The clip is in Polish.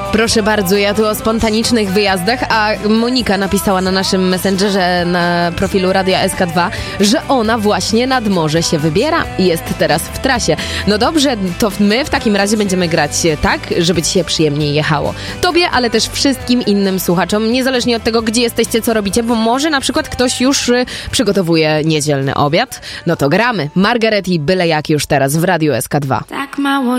Proszę bardzo, ja tu o spontanicznych wyjazdach, a Monika napisała na naszym messengerze na profilu Radia SK2, że ona właśnie nad morze się wybiera i jest teraz w trasie. No dobrze, to my w takim razie będziemy grać tak, żeby ci się przyjemniej jechało. Tobie, ale też wszystkim innym słuchaczom, niezależnie od tego, gdzie jesteście, co robicie, bo może na przykład ktoś już przygotowuje niedzielny obiad. No to gramy. Margaret i byle jak już teraz w Radiu SK2. Tak mało